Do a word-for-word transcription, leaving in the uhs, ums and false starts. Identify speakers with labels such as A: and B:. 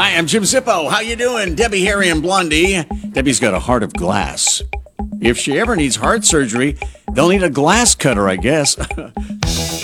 A: Hi, I'm Jim Zippo. How you doing? Debbie, Harry, and Blondie. Debbie's got a heart of glass. If she ever needs heart surgery, they'll need a glass cutter, I guess.